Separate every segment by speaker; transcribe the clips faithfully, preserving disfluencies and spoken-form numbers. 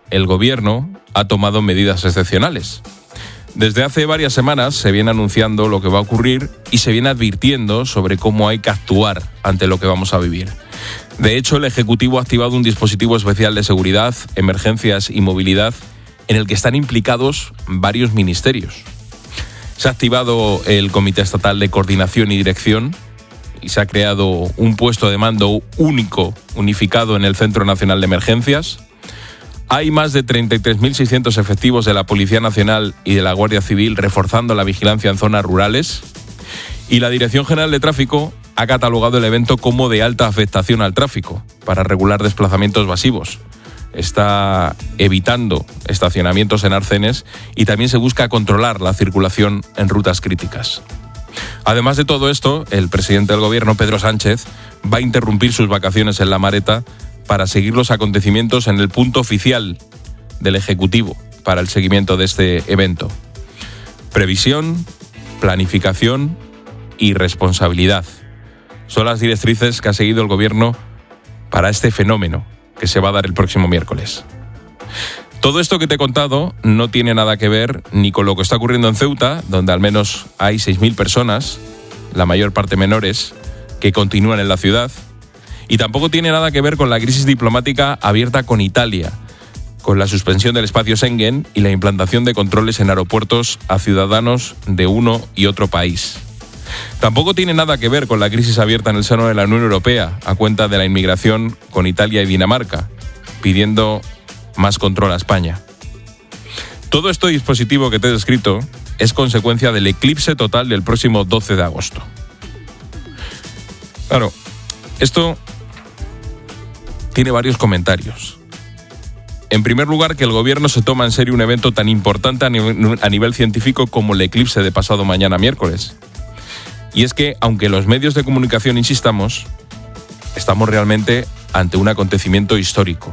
Speaker 1: el gobierno ha tomado medidas excepcionales. Desde hace varias semanas se viene anunciando lo que va a ocurrir y se viene advirtiendo sobre cómo hay que actuar ante lo que vamos a vivir. De hecho, el Ejecutivo ha activado un dispositivo especial de seguridad, emergencias y movilidad en el que están implicados varios ministerios. Se ha activado el Comité Estatal de Coordinación y Dirección y se ha creado un puesto de mando único, unificado en el Centro Nacional de Emergencias. Hay más de treinta y tres mil seiscientos efectivos de la Policía Nacional y de la Guardia Civil reforzando la vigilancia en zonas rurales. Y la Dirección General de Tráfico ha catalogado el evento como de alta afectación al tráfico para regular desplazamientos masivos. Está evitando estacionamientos en arcenes y también se busca controlar la circulación en rutas críticas. Además de todo esto, el presidente del Gobierno, Pedro Sánchez, va a interrumpir sus vacaciones en La Mareta para seguir los acontecimientos en el punto oficial del Ejecutivo para el seguimiento de este evento. Previsión, planificación y responsabilidad son las directrices que ha seguido el Gobierno para este fenómeno que se va a dar el próximo miércoles. Todo esto que te he contado no tiene nada que ver ni con lo que está ocurriendo en Ceuta, donde al menos hay seis mil personas, la mayor parte menores, que continúan en la ciudad, y tampoco tiene nada que ver con la crisis diplomática abierta con Italia, con la suspensión del espacio Schengen y la implantación de controles en aeropuertos a ciudadanos de uno y otro país. Tampoco tiene nada que ver con la crisis abierta en el seno de la Unión Europea a cuenta de la inmigración con Italia y Dinamarca, pidiendo más control a España. Todo este dispositivo que te he descrito es consecuencia del eclipse total del próximo doce de agosto. Claro, esto tiene varios comentarios. En primer lugar, que el gobierno se toma en serio un evento tan importante a nivel, a nivel científico como el eclipse de pasado mañana miércoles. Y es que, aunque los medios de comunicación insistamos, estamos realmente ante un acontecimiento histórico.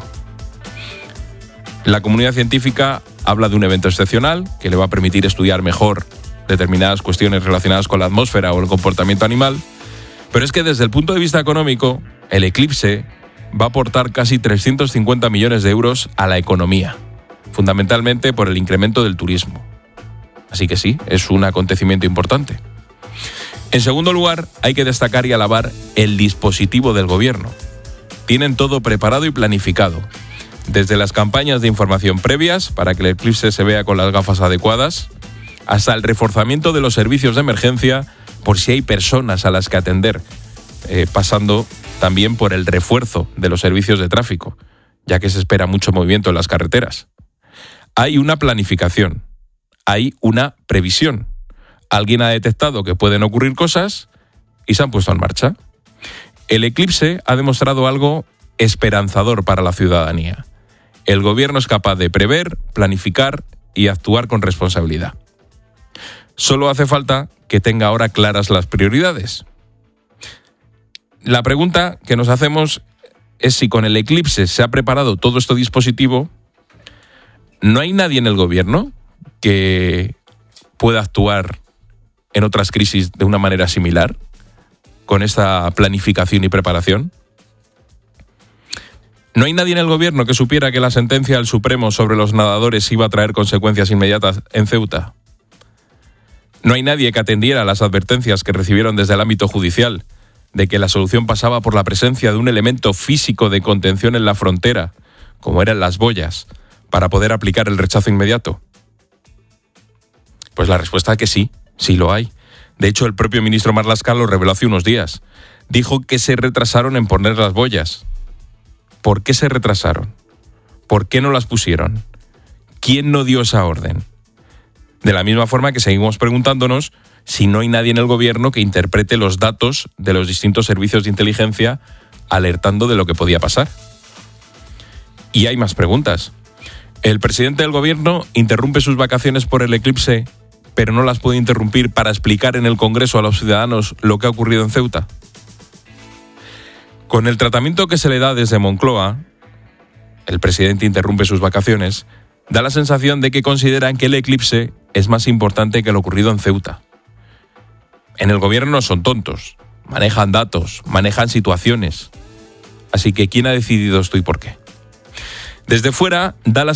Speaker 1: La comunidad científica habla de un evento excepcional que le va a permitir estudiar mejor determinadas cuestiones relacionadas con la atmósfera o el comportamiento animal, pero es que desde el punto de vista económico, el eclipse va a aportar casi trescientos cincuenta millones de euros a la economía, fundamentalmente por el incremento del turismo. Así que sí, es un acontecimiento importante. En segundo lugar, hay que destacar y alabar el dispositivo del gobierno. Tienen todo preparado y planificado, desde las campañas de información previas para que el eclipse se vea con las gafas adecuadas, hasta el reforzamiento de los servicios de emergencia por si hay personas a las que atender, eh, pasando también por el refuerzo de los servicios de tráfico, ya que se espera mucho movimiento en las carreteras. Hay una planificación, hay una previsión. Alguien ha detectado que pueden ocurrir cosas y se han puesto en marcha. El eclipse ha demostrado algo esperanzador para la ciudadanía. El gobierno es capaz de prever, planificar y actuar con responsabilidad. Solo hace falta que tenga ahora claras las prioridades. La pregunta que nos hacemos es si con el eclipse se ha preparado todo este dispositivo. ¿No hay nadie en el gobierno que pueda actuar en otras crisis de una manera similar, con esta planificación y preparación? ¿No hay nadie en el gobierno que supiera que la sentencia del Supremo sobre los nadadores iba a traer consecuencias inmediatas en Ceuta? ¿No hay nadie que atendiera las advertencias que recibieron desde el ámbito judicial de que la solución pasaba por la presencia de un elemento físico de contención en la frontera, como eran las boyas, para poder aplicar el rechazo inmediato? Pues la respuesta es que sí. Sí lo hay. De hecho, el propio ministro Marlaska lo reveló hace unos días. Dijo que se retrasaron en poner las boyas. ¿Por qué se retrasaron? ¿Por qué no las pusieron? ¿Quién no dio esa orden? De la misma forma que seguimos preguntándonos si no hay nadie en el gobierno que interprete los datos de los distintos servicios de inteligencia alertando de lo que podía pasar. Y hay más preguntas. ¿El presidente del gobierno interrumpe sus vacaciones por el eclipse, pero no las puede interrumpir para explicar en el Congreso a los ciudadanos lo que ha ocurrido en Ceuta? Con el tratamiento que se le da desde Moncloa, el presidente interrumpe sus vacaciones, da la sensación de que consideran que el eclipse es más importante que lo ocurrido en Ceuta. En el gobierno no son tontos, manejan datos, manejan situaciones. Así que, ¿quién ha decidido esto y por qué? Desde fuera, da la